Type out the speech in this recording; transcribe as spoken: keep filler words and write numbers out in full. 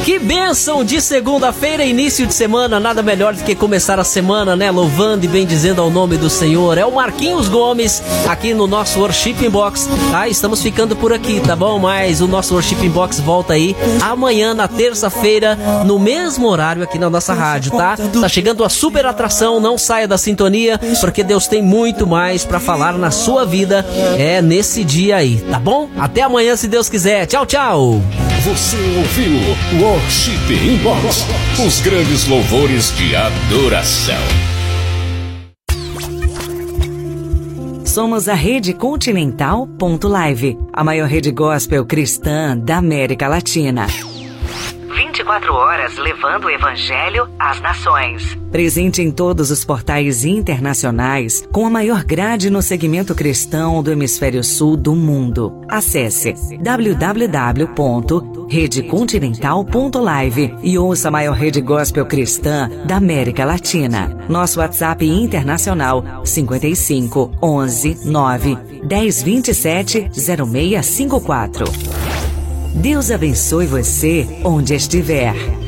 Que bênção de segunda-feira, início de semana, nada melhor do que começar a semana, né? Louvando e bendizendo ao nome do Senhor. É o Marquinhos Gomes, aqui no nosso Worship Box. Ah, estamos ficando por aqui, tá bom? Mas o nosso Worship Box volta aí amanhã, na terça-feira, no mesmo horário aqui na nossa rádio, tá? Tá chegando a super atração, não saia da sintonia, porque Deus tem muito mais pra falar na sua vida, é nesse dia aí, tá bom? Até amanhã, se Deus quiser. Tchau, tchau! Você ouviu Worship Inbox, os grandes louvores de adoração. Somos a Rede Continental ponto live, a maior rede gospel cristã da América Latina. vinte e quatro horas levando o Evangelho às nações. Presente em todos os portais internacionais, com a maior grade no segmento cristão do Hemisfério Sul do mundo. Acesse w w w ponto rede continental ponto live e ouça a maior rede gospel cristã da América Latina. Nosso WhatsApp internacional cinquenta e cinco, onze, nove, dez, vinte e sete, zero seis cinco quatro. Deus abençoe você onde estiver.